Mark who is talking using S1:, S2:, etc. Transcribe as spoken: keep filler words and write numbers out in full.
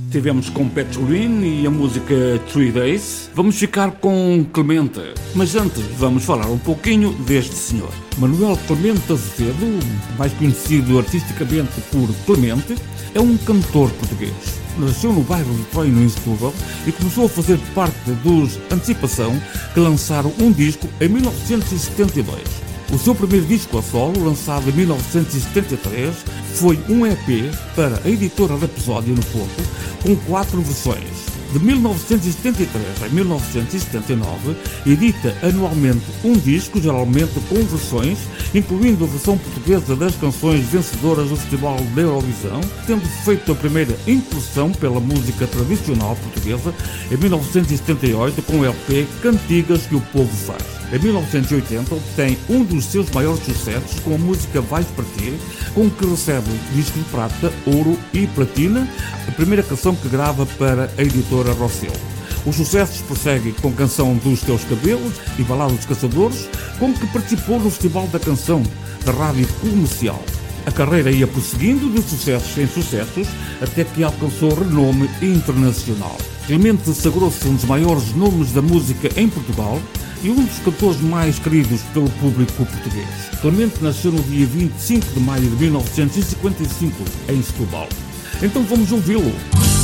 S1: Tivemos com Pat Green e a música Three Days. Vamos ficar com Clemente, mas antes vamos falar um pouquinho deste senhor. Manuel Clemente Azevedo, mais conhecido artisticamente por Clemente, é um cantor português. Nasceu no bairro de Troino, em Setúbal, e começou a fazer parte dos Antecipação, que lançaram um disco em mil novecentos e setenta e dois. O seu primeiro disco a solo, lançado em mil novecentos e setenta e três, foi um E P para a editora Rapsódia no Porto, com quatro versões. De mil novecentos e setenta e três a mil novecentos e setenta e nove, edita anualmente um disco, geralmente com versões, incluindo a versão portuguesa das canções vencedoras do Festival da Eurovisão, tendo feito a primeira incursão pela música tradicional portuguesa em mil novecentos e setenta e oito com o L P Cantigas que o Povo Faz. Em mil novecentos e oitenta obtém um dos seus maiores sucessos com a música Vais Partir, com que recebe disco de prata, ouro e platina, a primeira canção que grava para a editora Rossel. Os sucessos prosseguem com a canção dos Teus Cabelos e Balada dos Caçadores, com que participou no Festival da Canção da Rádio Comercial. A carreira ia prosseguindo de sucessos em sucessos até que alcançou renome internacional. Clemente sagrou-se um dos maiores nomes da música em Portugal e um dos cantores mais queridos pelo público português. Clemente nasceu no dia vinte e cinco de maio de mil novecentos e cinquenta e cinco, em Setúbal. Então vamos ouvi-lo.